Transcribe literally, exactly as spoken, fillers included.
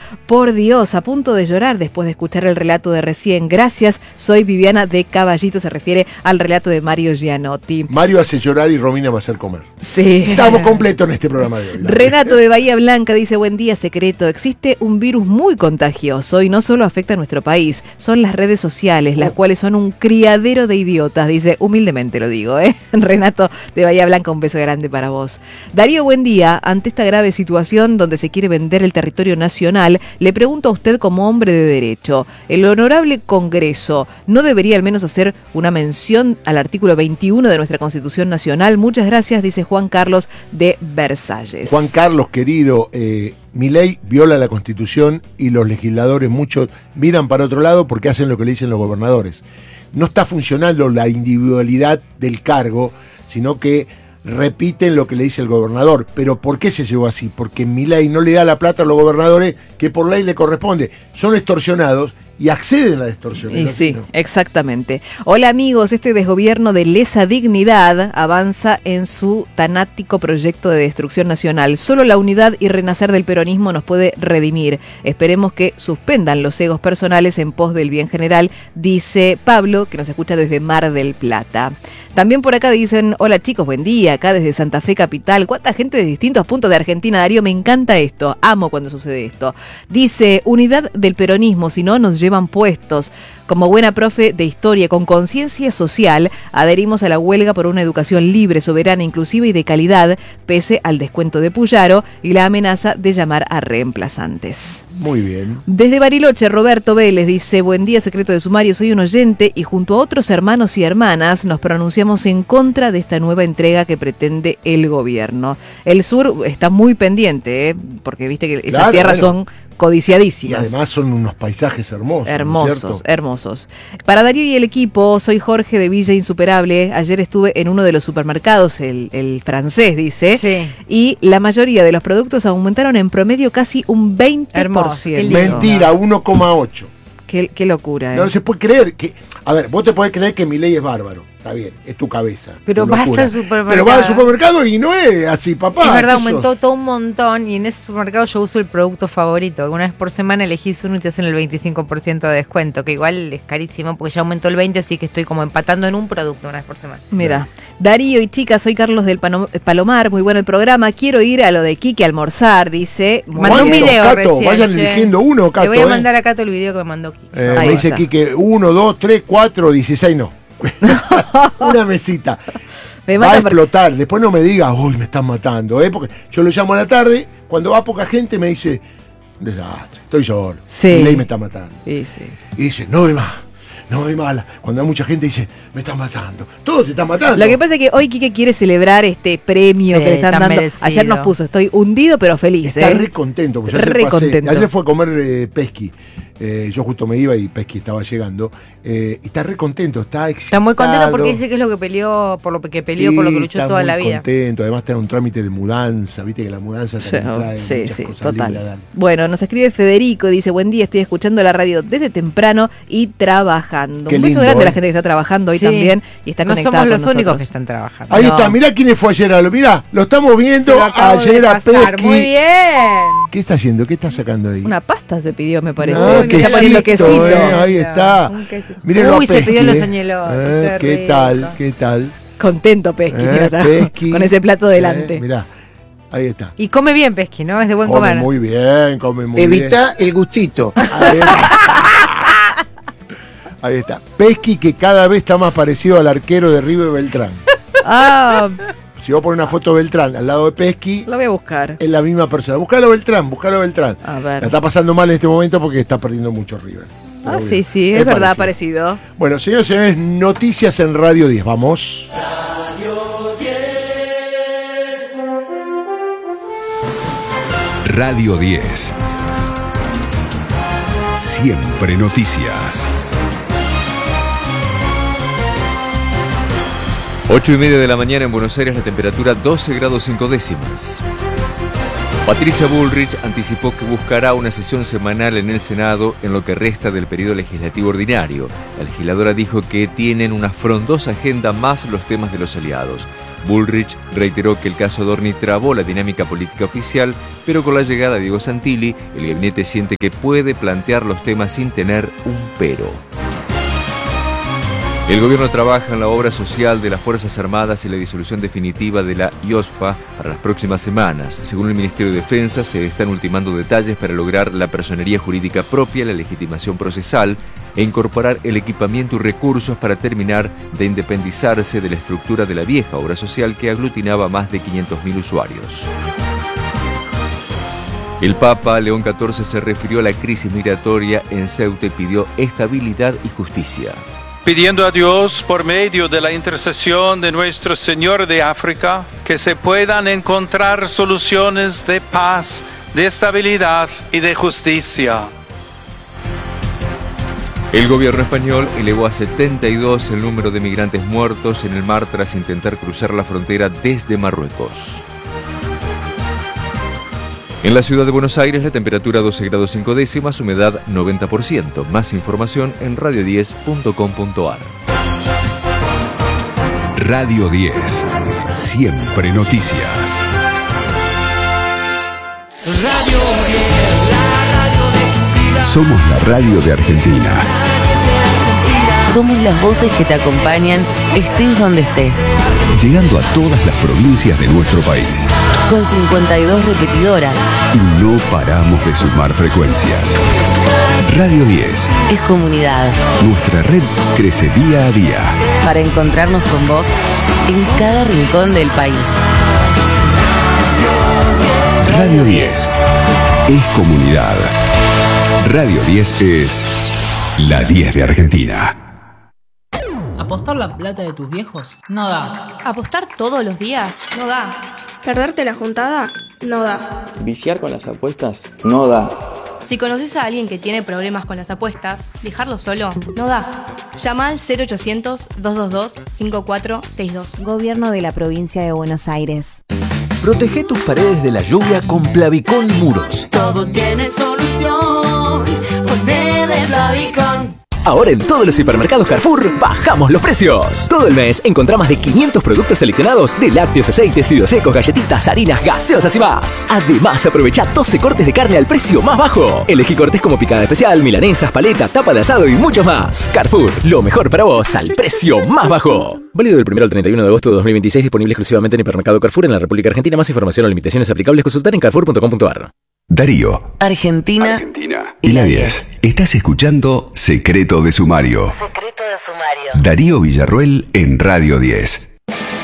Por Dios, a punto de llorar después de escuchar el relato de recién. Gracias, soy Viviana de Caballito, se refiere al relato de Mario Gianotti. Mario hace llorar y Romina va a hacer comer. Sí. Estamos completos en este programa de hoy. Renato de Bahía Blanca dice, buen día, secreto. Existe un virus muy contagioso y no solo afecta a nuestro país, son las redes sociales, las oh. cuales son un criadero de idiotas, dice, humildemente lo digo, ¿eh? Renato de Bahía Blanca, un beso grande para vos. Darío, buen día. Ante esta grave situación donde se quiere vender el territorio nacional, le pregunto a usted como hombre de derecho, ¿el honorable Congreso no debería al menos hacer una mención al artículo veintiuno de nuestra Constitución Nacional? Muchas gracias, dice Juan Carlos de Versalles. Juan Carlos, querido, eh, Milei viola la Constitución y los legisladores, muchos, miran para otro lado porque hacen lo que le dicen los gobernadores. No está funcionando la individualidad del cargo, sino que repiten lo que le dice el gobernador. ¿Pero por qué se llevó así? Porque Milei no le da la plata a los gobernadores que por ley le corresponde. Son extorsionados y acceden a la extorsión. Y sí, exactamente. Hola amigos, este desgobierno de lesa dignidad avanza en su tanático proyecto de destrucción nacional. Solo la unidad y renacer del peronismo nos puede redimir. Esperemos que suspendan los egos personales en pos del bien general, dice Pablo, que nos escucha desde Mar del Plata. También por acá dicen, hola chicos, buen día, acá desde Santa Fe Capital. ¿Cuánta gente de distintos puntos de Argentina, Darío? Me encanta esto, amo cuando sucede esto. Dice, unidad del peronismo, si no nos llevan puestos. Como buena profe de historia con conciencia social, adherimos a la huelga por una educación libre, soberana, inclusiva y de calidad, pese al descuento de Puyaro y la amenaza de llamar a reemplazantes. Muy bien. Desde Bariloche, Roberto Vélez dice, buen día, secreto de sumario, soy un oyente y junto a otros hermanos y hermanas nos pronunciamos en contra de esta nueva entrega que pretende el gobierno. El sur está muy pendiente, ¿eh? Porque viste que esas claro, tierras bueno. son codiciadísimas. Y además son unos paisajes hermosos. Hermosos, ¿no es cierto? hermosos. Para Darío y el equipo, soy Jorge de Villa Insuperable. Ayer estuve en uno de los supermercados, el, el francés, dice. Sí. Y la mayoría de los productos aumentaron en promedio casi un veinte por ciento. Hermoso, Mentira, uno coma ocho. Qué, qué locura, ¿eh? No se puede creer que... A ver, vos te podés creer que Milei es bárbaro. Está bien, es tu cabeza. Pero tu vas locura. al supermercado. Pero vas al supermercado y no es así, papá. Es verdad, ¿qué sos? aumentó todo un montón y en ese supermercado yo uso el producto favorito. Una vez por semana elegís uno y te hacen el veinticinco por ciento de descuento, que igual es carísimo porque ya aumentó el veinte por ciento, así que estoy como empatando en un producto una vez por semana. Mira, Darío y chicas, soy Carlos del Pano- Palomar, muy bueno el programa. Quiero ir a lo de Quique a almorzar, dice. Mandó un video Cato, recién, vayan che. eligiendo uno, Cato. Le voy a eh. mandar a Cato el video que me mandó Quique. Eh, Ahí me dice está. Quique, uno, dos, tres, cuatro, dieciséis, no. Una mesita. Me Va a mata por- explotar. Después no me digas, uy, me están matando, ¿eh? Porque yo lo llamo a la tarde, cuando va poca gente me dice, desastre, estoy solo. Sí. Milei me está matando. Sí, sí. Y dice, no hay más, no hay mala. Cuando hay mucha gente dice, me están matando. Todos te están matando. Lo que pasa es que hoy Quique quiere celebrar este premio Sí, que le están tan dando. merecido. Ayer nos puso, estoy hundido pero feliz. Está ¿eh? re contento. Porque yo ayer, Re pasé- contento. ayer fue a comer eh, pesqui. Eh, yo justo me iba y Pesqui estaba llegando. Eh, y está re contento, está excitado. Está muy contento porque dice que es lo que peleó, por lo que peleó, Sí, por lo que luchó está toda muy la vida. contento. Además está en un trámite de mudanza. Viste que la mudanza Sí, también trae sí, muchas sí, cosas total. lindas, Dan. Bueno, nos escribe Federico, dice, buen día, estoy escuchando la radio desde temprano y trabajando. Qué Un beso lindo, grande a la eh. gente que está trabajando hoy Sí. también y está No conectada somos los con únicos nosotros. que están trabajando. Ahí No. está, mirá quién fue ayer a lo. Mirá, lo estamos viendo Se lo acabo ayer de a pasar. Pesqui. Muy bien. ¿Qué está haciendo? ¿Qué está sacando ahí? Una pasta se pidió, me parece. Ah, Me está poniendo quesito, quesito. eh, ahí está. Un quesito. Mírenlo a Uy, se Pesqui, pidió los eh. añelotes, Eh, qué ¿Qué rico. tal? ¿Qué tal? Contento Pesqui, Eh, mira, Pesqui. con ese plato delante. Eh, mirá, ahí está. Y come bien Pesqui, ¿no? Es de buen Come comer. muy bien, come muy Evita el gustito. bien. Ahí está. Ahí está. Pesqui, que cada vez está más parecido al arquero de River Beltrán. Ah, Si vos pones una foto de Beltrán al lado de Pesqui, lo voy a buscar. es la misma persona. Buscalo Beltrán, buscalo Beltrán. A ver. La está pasando mal en este momento porque está perdiendo mucho River. Ah, Pero sí, bien. sí, es, verdad, parecido. Bueno, señores y señores, noticias en Radio diez. Vamos. Radio diez. Siempre noticias. Ocho y media de la mañana en Buenos Aires, la temperatura doce grados cinco décimas. Patricia Bullrich anticipó que buscará una sesión semanal en el Senado en lo que resta del periodo legislativo ordinario. La legisladora dijo que tienen una frondosa agenda más los temas de los aliados. Bullrich reiteró que el caso Dorni trabó la dinámica política oficial, pero con la llegada de Diego Santilli, el gabinete siente que puede plantear los temas sin tener un pero. El gobierno trabaja en la obra social de las Fuerzas Armadas y la disolución definitiva de la I O S F A para las próximas semanas. Según el Ministerio de Defensa, se están ultimando detalles para lograr la personería jurídica propia, la legitimación procesal e incorporar el equipamiento y recursos para terminar de independizarse de la estructura de la vieja obra social que aglutinaba a más de quinientos mil usuarios. El Papa León catorce se refirió a la crisis migratoria en Ceuta y pidió estabilidad y justicia. Pidiendo a Dios, por medio de la intercesión de nuestro Señor de África, que se puedan encontrar soluciones de paz, de estabilidad y de justicia. El gobierno español elevó a setenta y dos el número de migrantes muertos en el mar tras intentar cruzar la frontera desde Marruecos. En la ciudad de Buenos Aires, la temperatura doce grados cinco décimas, humedad noventa por ciento. Más información en radio diez punto com punto ar. Radio diez. Siempre noticias. Radio diez, la radio de tu vida. Somos la radio de Argentina. Somos las voces que te acompañan, estés donde estés. Llegando a todas las provincias de nuestro país. Con cincuenta y dos repetidoras. Y no paramos de sumar frecuencias. Radio diez. Es comunidad. Nuestra red crece día a día. Para encontrarnos con vos en cada rincón del país. Radio diez. Es comunidad. Radio diez es la diez de Argentina. ¿Apostar la plata de tus viejos? No da. ¿Apostar todos los días? No da. ¿Perderte la juntada? No da. ¿Viciar con las apuestas? No da. Si conoces a alguien que tiene problemas con las apuestas, dejarlo solo no da. Llama al cero ochocientos, dos dos dos, cinco cuatro seis dos. Gobierno de la Provincia de Buenos Aires. Protege tus paredes de la lluvia con Plavicón Muros. Todo tiene solución. Ponele Plavicón. Ahora en todos los hipermercados Carrefour bajamos los precios. Todo el mes encontrá más de quinientos productos seleccionados de lácteos, aceites, fideos secos, galletitas, harinas, gaseosas y más. Además, aprovecha doce cortes de carne al precio más bajo. Elegí cortes como picada especial, milanesas, paleta, tapa de asado y muchos más. Carrefour, lo mejor para vos al precio más bajo. Válido del primero al treinta y uno de agosto de dos mil veintiséis, disponible exclusivamente en hipermercado Carrefour en la República Argentina. Más información o limitaciones aplicables consultar en carrefour punto com punto ar. Darío. Argentina. Argentina. Y la diez. Estás escuchando Secreto de Sumario. Secreto de Sumario. Darío Villarruel en Radio diez.